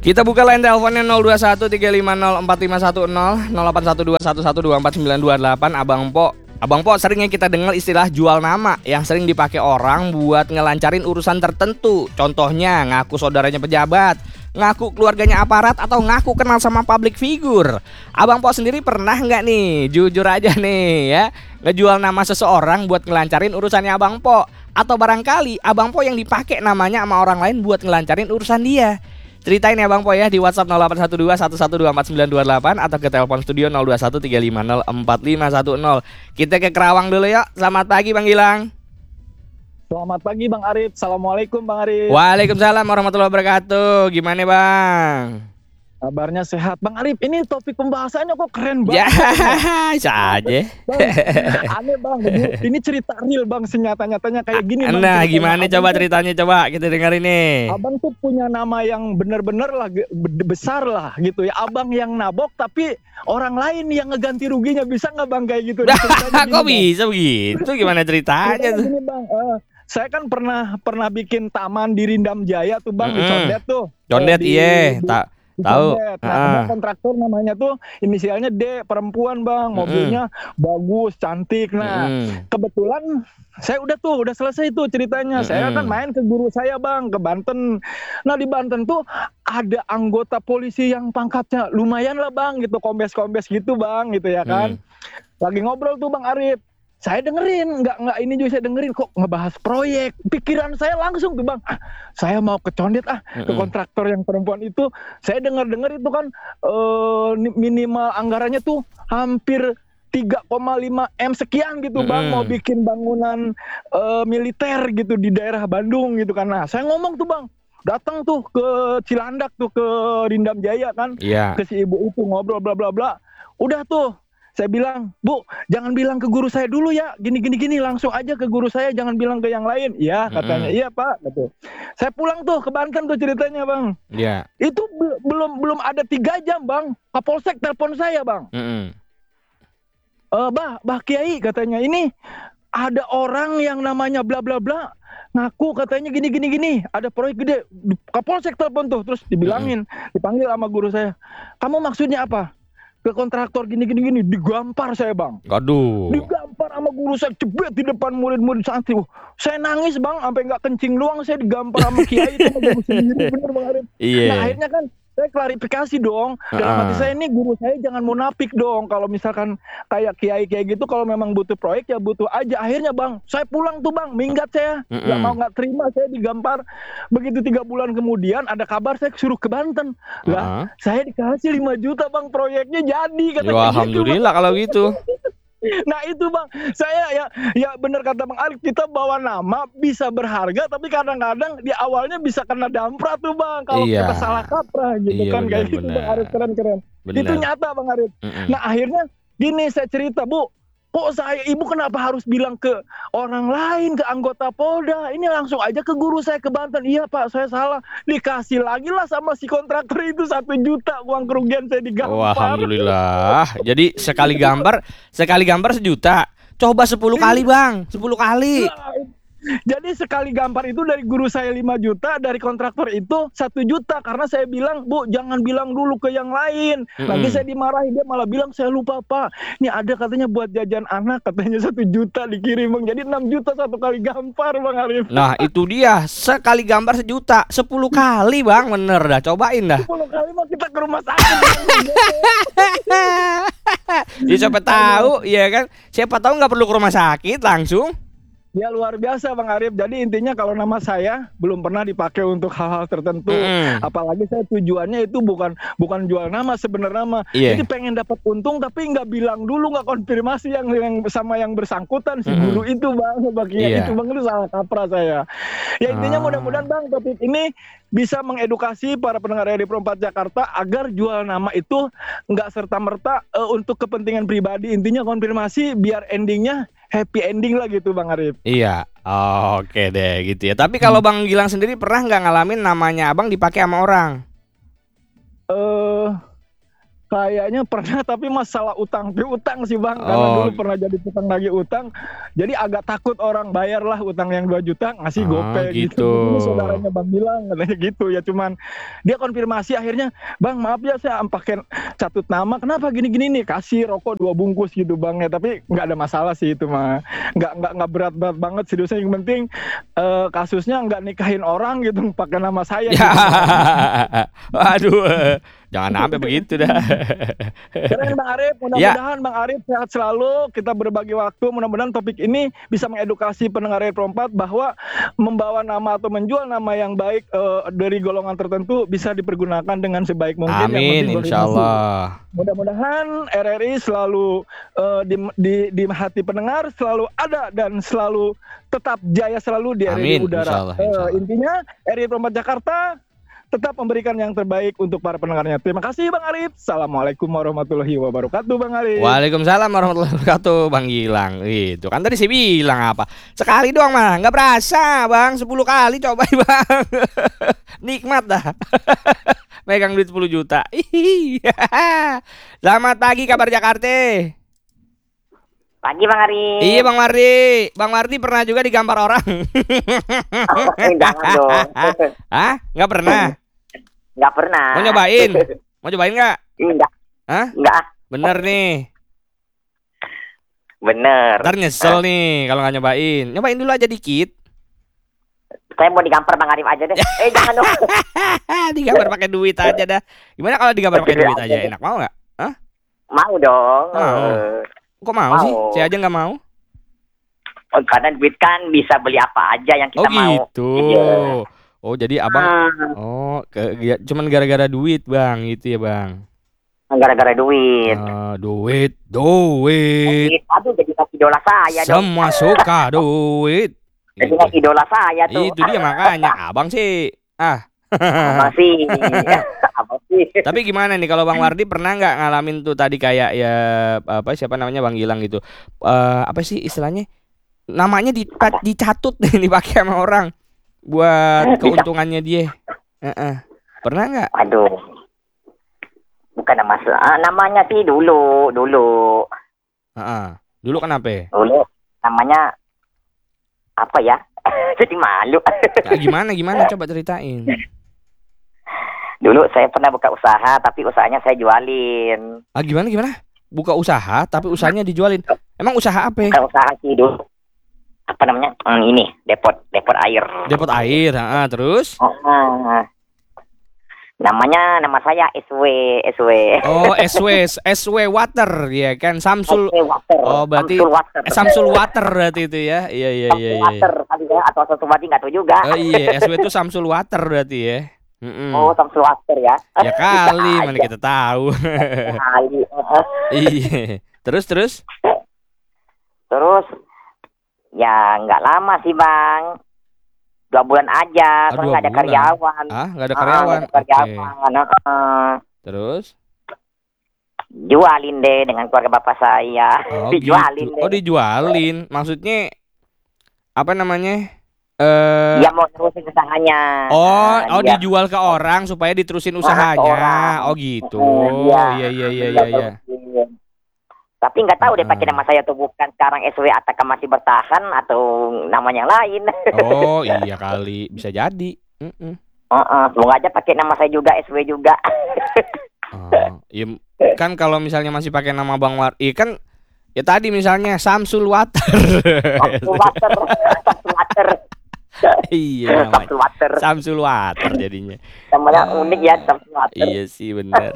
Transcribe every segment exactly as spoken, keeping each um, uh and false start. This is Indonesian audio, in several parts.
Kita buka line teleponnya nol dua satu tiga lima nol empat lima satu nol, nol delapan satu dua satu satu dua empat sembilan dua delapan. Abang Po, Abang Po seringnya kita dengar istilah jual nama yang sering dipakai orang buat ngelancarin urusan tertentu. Contohnya ngaku saudaranya pejabat, ngaku keluarganya aparat, atau ngaku kenal sama public figure. Abang Po sendiri pernah nggak nih, jujur aja nih ya, ngejual nama seseorang buat ngelancarin urusannya Abang Po? Atau barangkali Abang Po yang dipakai namanya sama orang lain buat ngelancarin urusan dia? Ceritain ya Bang Po ya di WhatsApp nol delapan satu dua satu satu dua empat sembilan dua delapan atau ke telepon studio nol dua satu tiga lima nol empat lima satu nol. Kita ke Kerawang dulu ya. Selamat pagi Bang Gilang. Selamat pagi Bang Arif. Assalamualaikum Bang Arif. Waalaikumsalam warahmatullahi wabarakatuh. Gimana Bang? Kabarnya sehat Bang Arif. Ini topik pembahasannya kok keren banget. Ya, bisa aja. Bang, aneh Bang. Ini cerita real Bang, senyata-nyatanya kayak gini Bang. Nah, gimana Abang coba tuh, ceritanya, coba kita dengar ini. Abang tuh punya nama yang bener-bener lah ge- besar lah gitu ya. Abang yang nabok tapi orang lain yang ngeganti ruginya. Bisa nggak Bang kayak gitu? Ceritanya gini, Kok Bang. bisa begitu? Gimana ceritanya Ceritanya tuh? gini Bang. eh, saya kan pernah pernah bikin taman di Rindam Jaya tuh Bang, di Mm-mm. Condet tuh. Condet Eh, di- iya, di- tak di tahu. Condet. Nah, Ah. ada kontraktor namanya tuh inisialnya D, perempuan Bang, mobilnya bagus, cantik. Nah, Mm-mm. kebetulan saya udah tuh, udah selesai tuh ceritanya. Saya Mm-mm. kan main ke guru saya Bang, ke Banten. Nah, di Banten tuh ada anggota polisi yang pangkatnya lumayan lah Bang, gitu, kombes-kombes gitu Bang, gitu ya kan. Lagi ngobrol tuh Bang Arif. Saya dengerin, nggak nggak ini juga saya dengerin kok ngebahas proyek. Pikiran saya langsung tuh Bang, ah, saya mau ke Condet ah, ke Mm-mm. kontraktor yang perempuan itu. Saya dengar-dengar itu kan eh, ni- minimal anggarannya tuh hampir tiga koma lima M sekian gitu Bang, Mm-mm. mau bikin bangunan eh, militer gitu di daerah Bandung gitu kan. Nah, saya ngomong tuh Bang, datang tuh ke Cilandak tuh, ke Rindam Jaya kan, Iya. ke si ibu itu ngobrol bla bla bla. Udah tuh saya bilang, Bu, jangan bilang ke guru saya dulu ya, gini gini gini, langsung aja ke guru saya, jangan bilang ke yang lain. Iya katanya, Mm-mm. iya Pak. Gitu. Saya pulang tuh ke Banten tuh ceritanya Bang. Iya. Itu be- belum belum ada tiga jam Bang, Kapolsek telepon saya Bang. Mm-mm. Eh, bah, bah Kiai katanya, ini ada orang yang namanya bla bla bla, ngaku katanya gini gini gini, ada proyek gede. Kapolsek telepon tuh, terus dibilangin, dipanggil sama guru saya. Kamu maksudnya apa? Ke kontraktor gini gini gini, digampar saya Bang. Aduh. Digampar sama guru saya, jebret di depan murid-murid santri. Wah, saya nangis Bang, sampai nggak kencing doang, saya digampar sama kiai itu sama guru sendiri, bener Bang Arif. Iya. Nah akhirnya kan saya klarifikasi dong, dalam hati Ah. saya, ini guru saya jangan munafik dong, kalau misalkan kayak kiai kayak gitu, kalau memang butuh proyek ya butuh aja. Akhirnya Bang, saya pulang tuh Bang, minggat saya, nggak Mm-mm. mau nggak terima, saya digampar. Begitu tiga bulan kemudian ada kabar saya suruh ke Banten, lah Ah. saya dikasih lima juta Bang, proyeknya jadi Ya, katanya gitu, Bang. alhamdulillah kalau gitu. Nah itu Bang, saya ya ya benar kata Bang Arif, kita bawa nama bisa berharga, tapi kadang-kadang di awalnya bisa kena damprat tuh Bang, kalau Iya. kita salah kaprah gitu Iya, kan, kayak gitu benar-benar. Bang Arif, keren-keren. Benar. Itu nyata Bang Arif. Mm-mm. Nah akhirnya gini saya cerita, Bu, kok saya, ibu kenapa harus bilang ke orang lain, ke anggota Polda? Ini langsung aja ke guru saya ke Banten. Iya Pak, saya salah. Dikasih lagi lah sama si kontraktor itu satu juta uang kerugian saya digampar. Wah, alhamdulillah. Jadi sekali gambar, sekali gambar sejuta. Coba sepuluh kali, Bang. sepuluh kali. Nah, jadi sekali gampar itu dari guru saya lima juta, dari kontraktor itu satu juta. Karena saya bilang, Bu, jangan bilang dulu ke yang lain. Nanti Mm-mm. saya dimarahi, dia malah bilang, saya lupa Pak, ini ada katanya buat jajan anak, katanya satu juta dikirim Bang. Jadi enam juta satu kali gampar Bang Arif. Nah, itu dia. Sekali gambar sejuta. sepuluh kali, Bang. Bener dah. Cobain dah. sepuluh kali mah kita ke rumah sakit. Ya, siapa tahu, ya kan? Siapa tahu nggak perlu ke rumah sakit langsung. Ya luar biasa Bang Arif. Jadi intinya kalau nama saya belum pernah dipakai untuk hal-hal tertentu. Mm-mm. Apalagi saya tujuannya itu bukan bukan jual nama sebenarnya nama. Iya. Jadi pengen dapat untung tapi nggak bilang dulu, nggak konfirmasi yang, yang sama yang bersangkutan si Mm-mm. guru itu Bang. Bagian Iya. itu Bang, itu salah kaprah saya. Ya intinya Ah. mudah-mudahan Bang topik ini bisa mengedukasi para pendengar R D Pro empat Jakarta agar jual nama itu nggak serta-merta eh, untuk kepentingan pribadi. Intinya konfirmasi biar endingnya happy ending lah gitu Bang Arif. Iya. Oke deh, gitu ya. Tapi kalau Bang Gilang sendiri pernah nggak ngalamin namanya Abang dipakai sama orang? Eh Kayaknya pernah, tapi masalah utang piutang sih bang, karena Oh. dulu pernah jadi tukang nagih utang, jadi agak takut orang bayar lah utang yang dua juta ngasih Ah, gopay gitu. gitu. Ini saudaranya bang bilang katanya gitu ya, cuman dia konfirmasi akhirnya, bang maaf ya saya pakai catut nama, kenapa gini-gini nih, kasih rokok dua bungkus gitu bang ya, tapi nggak ada masalah sih itu mah, nggak nggak nggak berat-berat banget sih dosanya, yang penting eh, kasusnya nggak nikahin orang gitu pakai nama saya. Ya. Gitu, Waduh. Jangan sampai begitu dah. Keren Bang Arif, Ya. mudah-mudahan Bang Arif sehat selalu. Kita berbagi waktu, mudah-mudahan topik ini bisa mengedukasi pendengar Radio empat bahwa membawa nama atau menjual nama yang baik eh, dari golongan tertentu bisa dipergunakan dengan sebaik mungkin. Yang Amin, penting insya koordinasi. Allah. Mudah-mudahan R R I selalu eh, di, di, di hati pendengar selalu ada dan selalu tetap jaya selalu di R R I Amin, Udara. insya Allah, insya Allah. Eh, intinya R R I empat Jakarta tetap memberikan yang terbaik untuk para pendengarnya. Terima kasih Bang Arif. Assalamualaikum warahmatullahi wabarakatuh Bang Arif. Waalaikumsalam warahmatullahi wabarakatuh, Bang Gilang. Itu kan tadi saya bilang apa? Sekali doang mah, nggak berasa, Bang. Sepuluh kali coba, Bang. Nikmat dah. Megang duit sepuluh juta. Selamat pagi kabar Jakarta. Pagi Bang Ari. Iya Bang Mardi. Bang Mardi pernah juga digampar orang. Jangan dong. Hah? Nggak pernah? Nggak pernah. Mau nyobain? Mau cobain nggak? Enggak. Hah? Enggak. Bener nih. Bener. Ntar nyesel nih kalau nggak nyobain. Nyobain dulu aja dikit. Saya mau digampar Bang Arif aja deh. Eh jangan dong. Digambar pakai duit aja dah. Gimana kalau digambar pakai duit aja? Enak, mau nggak? Hah? Mau dong. Mau. Eh, Kok mau, Mau. sih? Saya aja nggak mau. Oh, karena duit kan bisa beli apa aja yang kita Oh mau. gitu. Iya. Oh jadi abang. Hmm, Oh, ke, ya, cuman gara-gara duit bang, gitu ya bang. gara-gara duit. Ah, duit, duit. Duit. Aduh jadi idola saya dong. Semua suka duit. Jadi Gitu. idola saya tuh. Itu dia makanya abang sih. Ah. Abang sih. Abang sih. Tapi gimana nih kalau Bang Wardi pernah nggak ngalamin tuh tadi kayak ya apa siapa namanya Bang Gilang gitu. Eh, apa sih istilahnya? Namanya di, dicatut nih dipakai sama orang buat keuntungannya dia. Heeh. Pernah nggak? Aduh. Bukan nama ah, namanya sih dulu, dulu. Heeh. Dulu kenapa? Dulu namanya apa ya? Jadi malu. Nah, gimana gimana coba ceritain. Dulu saya pernah buka usaha, tapi usahanya saya jualin. Ah gimana gimana? Buka usaha tapi usahanya dijualin. Emang usaha apa? Bukan usaha sih dulu. Apa namanya? Hmm, ini depot, depot air. Depot air. Heeh, terus? Ah, namanya nama saya S W, S W. Oh, S W, S W Water ya kan Samsul. S W Water. Oh, berarti Samsul Water. eh, Samsul Water berarti itu ya. Iya iya Samsul iya iya. Water kali ya, atau Samsul Water nggak tahu juga. Oh iya, S W itu Samsul Water berarti ya. Mm-mm. Oh, Samsul Water ya. Ya kali, Bisa mana aja. kita tahu. Kali. eh. Iya. Terus terus? Terus ya nggak lama sih bang, dua bulan aja, Ah, soalnya dua nggak ada bulan. karyawan. Ah, nggak ada Ah, karyawan. nggak ada Oke. karyawan. ah. Terus? Jualin deh dengan keluarga bapak saya. Oh, Dijualin gitu. deh. Oh, dijualin. Maksudnya apa namanya? Eh Dia mau terusin usahanya. Oh, Nah, oh dia- dijual ke orang supaya diterusin Ah, ke usahanya. orang. Oh gitu. Mm, Iya iya iya iya dia iya. terusin. Tapi nggak tahu deh Ah. pakai nama saya tuh bukan sekarang S W atau masih bertahan atau namanya yang lain. Oh iya kali bisa jadi. Mm-mm. Heeh, semoga aja pakai nama saya juga S W juga. Oh, iya, kan kalau misalnya masih pakai nama Bang War, iya kan ya tadi misalnya Samsul Water. Samsul Water, Samsul Water, Iya namanya Samsul Water. Samsul Water jadinya. Namanya unik ya Samsul Water. Iya sih benar.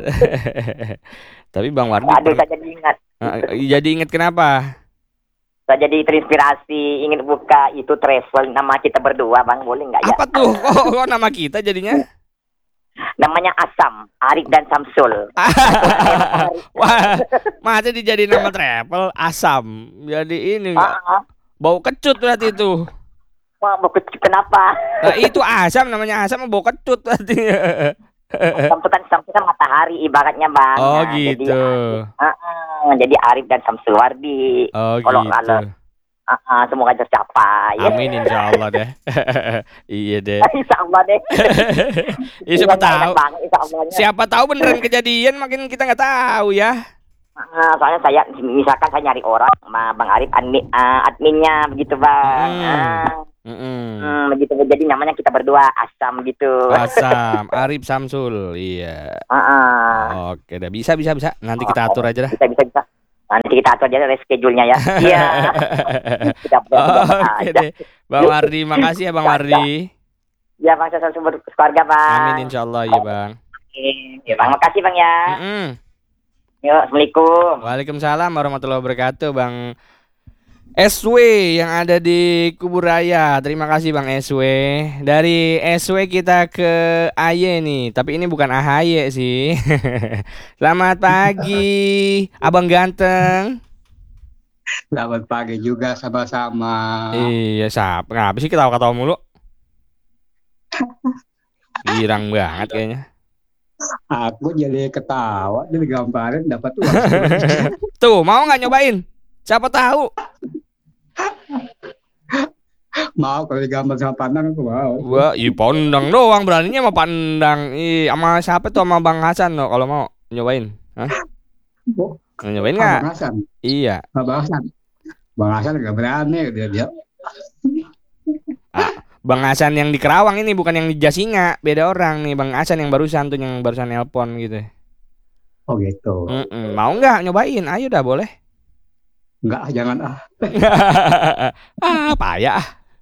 Tapi Bang Wardi Aduh, per- saya jadi ingat. Ah, jadi inget kenapa? Saya jadi terinspirasi ingin buka itu travel nama kita berdua, Bang. Boleh nggak ya? Apa tuh? Kok, kok nama kita jadinya? Namanya Asam, Arif dan Samsul. Wah, masa dijadiin nama travel Asam. Jadi ini Ah, ah. bau kecut berarti itu. Wah, buku kenapa? Nah, itu Asam namanya Asam bau kecut berarti. Samputan samputan matahari ibaratnya, Bang. Oh Nah, gitu. Jadi, ah, ah, jadi Arif dan Samsul Wardi. Oh Kalau gitu. kalau Ah, ah, semoga tercapai. Amin insya Allah deh. Iya deh. Insya Allah deh. Ya, siapa Iya, nggak enak tahu. banget, insya Allahnya. Siapa tahu beneran kejadian, makin kita nggak tahu ya. Ah, soalnya saya misalkan saya nyari orang sama Bang Arif admin, ah, adminnya begitu bang. Hmm. Ah, Mm-mm. hmm, begitu jadi namanya kita berdua Asam gitu. Asam, Arif Samsul, iya. Ah, ah. Oke, dah bisa bisa bisa. Nanti kita atur aja dah. Bisa bisa bisa. Nanti kita atur aja reschedule-nya ya. Iya. Kita berdoa Oke aja. deh, Bang Wardi, makasih ya Bang Wardi. Ya bang, saya selalu keluarga bang. Amin insya Allah ya Bang. Ya bang, makasih bang ya. Mm-mm. Yuk, assalamualaikum. Waalaikumsalam warahmatullahi wabarakatuh, Bang S W yang ada di Kuburaya. Terima kasih Bang S W. Dari S W kita ke A Y nih, tapi ini bukan A H Y sih. Selamat pagi, Abang ganteng. Selamat pagi juga sama-sama. Iya, sap. Ngapa sih ketawa-ketawa mulu? Girang banget kayaknya. Aku jadi ketawa, jadi gambarin dapat uang. Tuh, mau nggak nyobain? Siapa tahu. Mau kalau digambar sama pandang aku mau. Wah, i pandang doang, beraninya sama pandang. Ih, sama siapa tuh, sama Bang Hasan loh kalau mau nyobain. Hah? Oh, Mau nyobain Bang nggak? Hasan, Iya. Bang Hasan, Bang Hasan nggak berani dia dia. Ah, Bang Hasan yang di Kerawang ini bukan yang di Jasinga, beda orang nih. Bang Hasan yang barusan tuh, yang barusan nelpon gitu. Oh gitu. Mm-mm. Mau nggak nyobain? Ayo dah, boleh. Enggak, jangan ah. Ah, payah.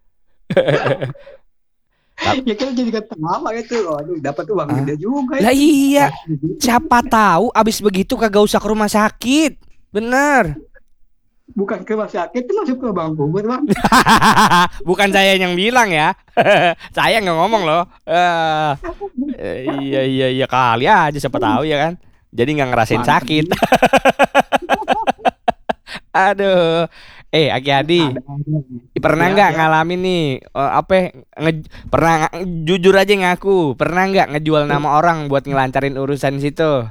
Ya kan jadi ketawa gitu. Aduh, dapat uang Ah. gede juga. Lah Ya. iya, siapa tahu abis begitu kagak usah ke rumah sakit. Bener. Bukan ke rumah sakit, itu masuk ke bang kubur bang. Bukan saya yang bilang ya. Saya nggak ngomong loh. Eh, eh, iya iya iya kali aja, siapa tahu ya kan. Jadi nggak ngerasain Mantap. sakit. Aduh. Eh, Aki Adi, pernah Ya, nggak ya. ngalamin nih eh, apa nge- pernah nga- jujur aja ngaku, pernah nggak ngejual nama orang buat ngelancarin urusan situ?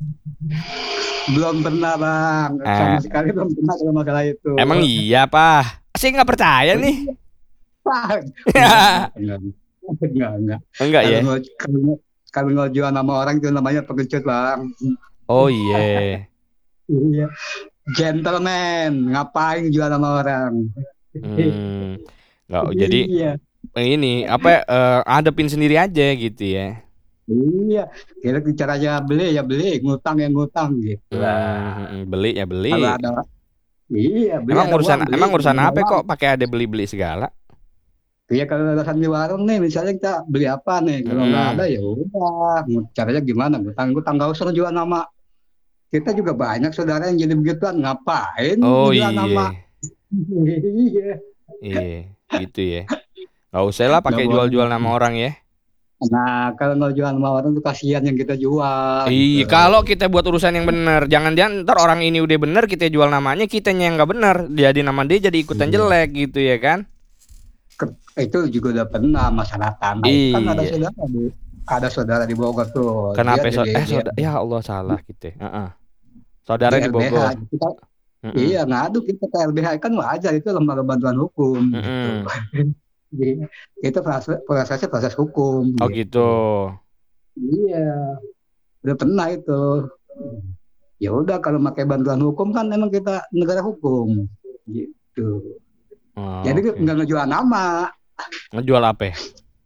Belum pernah bang, Ah. sama sekali belum pernah kalau masalah itu. Emang iya, Pak? Saya nggak percaya nih. Bang. Enggak, enggak, enggak. Enggak ya? Kalau mau- kalau mau- kalau mau jual nama orang itu namanya pengecut bang. Oh iya. Iya. Gentleman, ngapain jual nama orang? Hmm. Nggak, jadi Iya, ini apa eh, adepin sendiri aja gitu ya. iya. Kira caranya beli ya beli, ngutang ya ngutang gitu. Hmm, beli ya beli. Kalau ada, iya beli. Emang ada urusan uang, beli. emang urusan Ada apa uang. kok pakai ada beli-beli segala? Iya kalau ada di warung nih, misalnya kita beli apa nih, kalau nggak Hmm. ada ya udah. Caranya gimana? Ngutang, ngutang nggak usah jual nama. Kita juga banyak saudara yang jadi begituan, ngapain Oh jual nama? iya. Iya. Iya, gitu ya. Gak usah lah pakai Nggak jual-jual boleh. nama orang ya. Nah, kalau nggak jual nama orang tuh kasihan yang kita jual. Iya, gitu. kalau kita buat urusan yang benar, jangan-jangan ntar orang ini udah benar kita jual namanya, kitanya yang nggak benar, jadi nama dia jadi ikutan Iya. jelek gitu ya kan? Ke- itu juga udah pernah masalah tanah. Kan ada Iya. saudara di, ada saudara di Bogor tuh. Kenapa Dia so jadi- eh dia- saudara, ya Allah salah gitu. ya. Heeh. Saudara dia di L B H. Bogor. Kita, Mm-mm. iya, ngadu kita ke L B H kan wajar, itu lembaga bantuan hukum. Mm-mm. Jadi, itu proses, prosesnya proses hukum. Oh gitu. Iya, udah pernah itu. Ya udah kalau pakai bantuan hukum kan memang kita negara hukum. Gitu. Oh, Jadi oke. nggak ngejual nama. Ngejual apa? ya?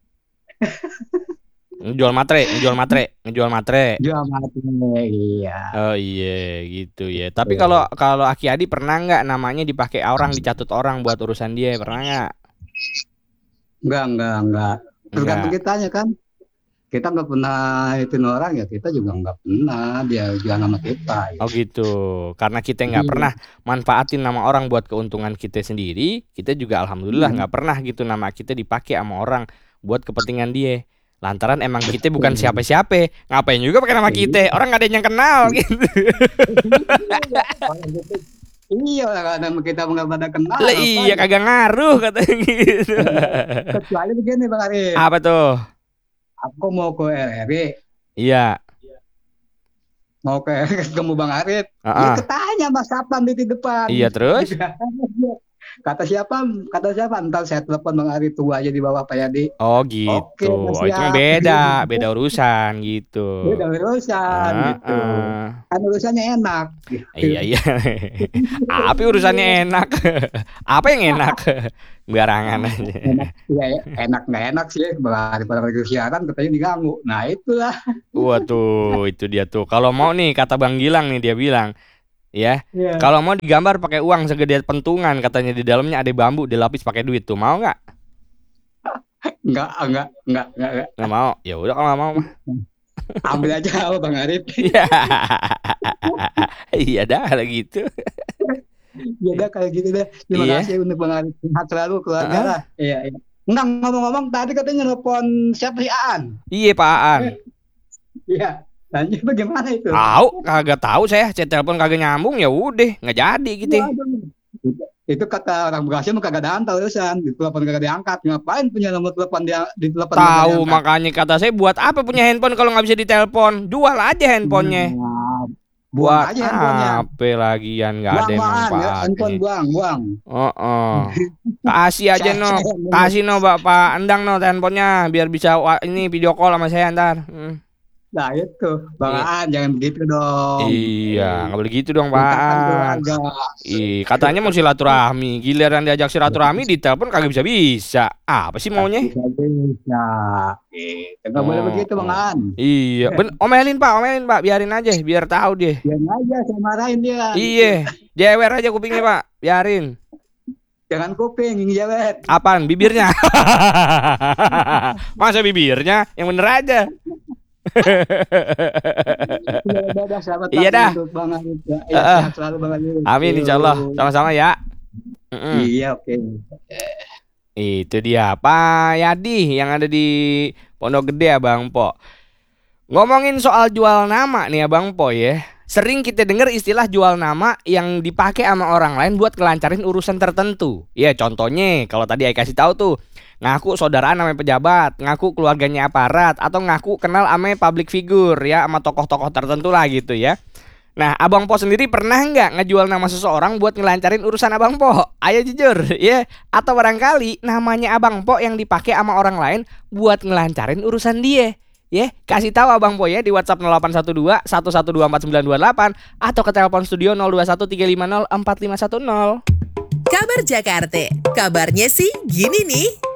Ngejual matre, ngejual matre, ngejual matre. Jual mati. Iya. Oh iya gitu ya. Tapi kalau kalau Aki Adi pernah nggak namanya dipakai orang, dicatut orang buat urusan dia, pernah nggak? Enggak, enggak, enggak. Tergantung Enggak. kitanya kan. Kita nggak pernah itu orang ya, kita juga nggak pernah dia jual nama kita. Ya. Oh gitu. Karena kita nggak Iya. pernah manfaatin nama orang buat keuntungan kita sendiri, kita juga alhamdulillah Hmm. nggak pernah gitu nama kita dipakai sama orang buat kepentingan dia. Lantaran emang kita bukan siapa-siapa, ngapain juga pakai nama kita? Orang nggak ada yang kenal gitu. Iya, karena kita nggak pada kenal. Lah iya apa. kagak ngaruh katanya gitu. Kecuali begini Bang Arif, Apa tuh? aku mau ke R R I, Iya. mau ke ketemu Bang Arif, dia Heeh. ketanya Mas kapan di depan. Iya terus? Kata siapa? Kata siapa? Ntar saya telepon Bang Ari, tunggu aja di bawah Pak Yadi. Oh gitu. Oke, Oh, itu mah siap. beda, beda urusan gitu. Udah urusan gitu. Heeh. Kan urusannya enak. Gitu. Iya iya. Apa urusannya enak? Apa yang enak? Barangan aja. Enak, ya, enak nggak enak sih. Daripada lagi siaran katanya diganggu. Nah itulah. Waduh, itu dia tuh. Kalau mau nih kata Bang Gilang nih dia bilang, ya. Ya. Kalau mau digambar pakai uang segede pentungan, katanya di dalamnya ada bambu dilapis pakai duit tuh. Mau nggak? Enggak, enggak, enggak, enggak, enggak. Nggak mau. Ya udah kalau nggak mau mah. Ambil aja apa Bang Arif. Iya. Iya dah lah gitu. Ya udah kalau gitu deh. Terima Iya. kasih untuk Bang Arif. Sehat selalu keluarga Heeh. lah. Iya, iya. Enggak, ngomong-ngomong tadi katanya nelpon siapa si Aan. Iya Pak Aan. Iya. Lanjut bagaimana itu? Tahu? Kagak tahu saya. Saya telepon kagak nyambung ya udah nggak jadi gitu. Waduh. Itu, itu kata orang Bekasi mah kagak ada antar urusan. Di telepon kagak diangkat. Ngapain punya nomor telepon dia di telepon kagak Tahu diangkat? makanya kata saya buat apa punya handphone kalau nggak bisa ditelepon? Jual aja handphonenya. Nah, buang Buat aja handphonenya. apa lagian nggak ada Buang, yang buang, ya, manfaatnya. handphone buang, buang. Oh, oh. Kasih aja Saya- no, saya- kasih no Bapak Endang no handphonenya biar bisa wa- ini video call sama saya ntar. Hmm. Nah itu, Bang Iya. Aan jangan begitu dong. Iya, nggak boleh gitu dong Pak Ucapan Aan. keluarga. Ih, katanya mau silaturahmi, giliran diajak silaturahmi di telepon kagak bisa bisa. Apa sih maunya? Bisa bisa. Gitu. Nggak boleh Oh, begitu Bang oh. Aan. Iya, ben omelin Pak, omelin Pak, biarin aja, biar tahu dia. Biar aja saya marahin dia. Iya, jewer aja kupingnya Pak, biarin. Jangan kuping, yang jawet. Apaan? Bibirnya? Masa bibirnya? Yang bener aja. Udah, udah, selamat Iya pagi dah. untuk Bang Arif. Ya, Eh, eh. sehat selalu Bang Arif. Amin Yuk. insya Allah, sama-sama ya. Mm-mm. Iya oke. Itu dia Pak Yadi yang ada di Pondok Gede Abang Po. Ngomongin soal jual nama nih Abang Po ya. Sering kita dengar istilah jual nama yang dipakai sama orang lain buat kelancarin urusan tertentu. Ya contohnya kalau tadi saya kasih tahu tuh, ngaku saudaraan sama pejabat, ngaku keluarganya aparat, atau ngaku kenal sama public figure ya, sama tokoh-tokoh tertentu lah gitu ya. Nah, Abang Po sendiri pernah nggak ngejual nama seseorang buat ngelancarin urusan Abang Po? Ayo jujur, ya. Atau barangkali namanya Abang Po yang dipakai sama orang lain buat ngelancarin urusan dia. Ya, kasih tahu Abang Po ya di WhatsApp nol delapan satu dua, satu satu dua empat sembilan dua delapan atau ke telepon studio nol dua satu tiga lima nol empat lima satu nol. Kabar Jakarta. Kabarnya sih gini nih.